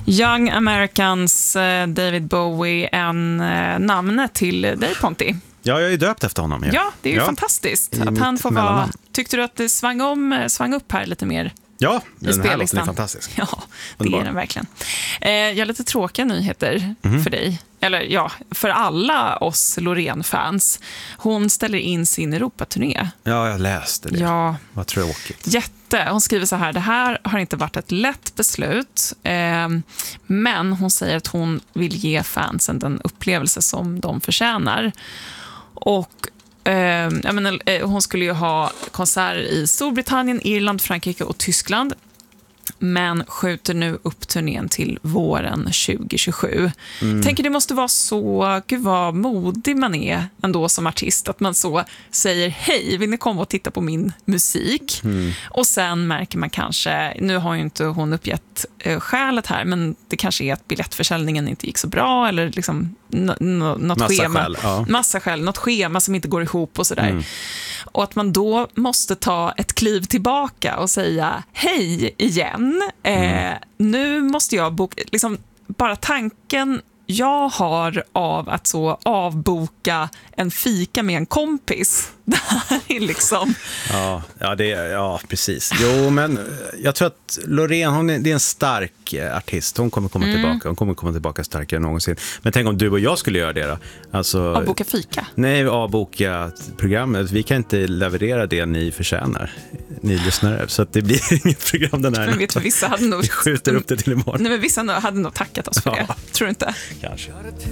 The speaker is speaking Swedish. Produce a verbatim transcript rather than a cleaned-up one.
Young Americans, eh, David Bowie, en eh, namn till dig, Ponti. Ja, jag är döpt efter honom. Ja, ja det är ju ja. fantastiskt I att han får vara... mellannamn. Tyckte du att det svang, om, svang upp här lite mer? Ja, I den här låten är spellistan. fantastisk. Ja, det Underbar. är den verkligen. Eh, jag har lite tråkiga nyheter Mhm. för dig. Eller ja, för alla oss Loreen-fans. Hon ställer in sin Europaturné. Ja, jag läste det. Ja, Vad tråkigt. jätte. Hon skriver så här: det här har inte varit ett lätt beslut. Eh, men hon säger att hon vill ge fansen den upplevelse som de förtjänar. Och eh, jag menar, eh, hon skulle ju ha konserter i Storbritannien, Irland, Frankrike och Tyskland. Men skjuter nu upp turnén till våren tjugo tjugosju. Mm. Tänker det måste vara så, gud vad modig man är ändå som artist, att man så säger hej, vill ni komma och titta på min musik? Mm. Och sen märker man kanske, nu har ju inte hon uppgett eh, skälet här, men det kanske är att biljettförsäljningen inte gick så bra, eller liksom n- n- något Massa schema. skäl, ja. Massa skäl, något schema som inte går ihop och sådär. Mm. Och att man då måste ta ett kliv tillbaka och säga hej igen. Eh, Mm. Nu måste jag boka, liksom bara tanken jag har av att så avboka en fika med en kompis. Det här är liksom... Ja, ja, det är, ja, precis. Jo, men jag tror att Loreen, hon är, det är en stark eh, artist. Hon kommer komma Mm. tillbaka. Hon kommer komma tillbaka starkare än någonsin. Men tänk om du och jag skulle göra det då. Alltså, Avboka fika. nej, avboka programmet. Vi kan inte leverera det ni förtjänar, ni lyssnare. Så att det blir inget program den här Men vet du, vissa hade nog... Vi skjuter upp det till imorgon. Nej, men vissa hade nog tackat oss för det. Ja. Tror du inte? Kanske.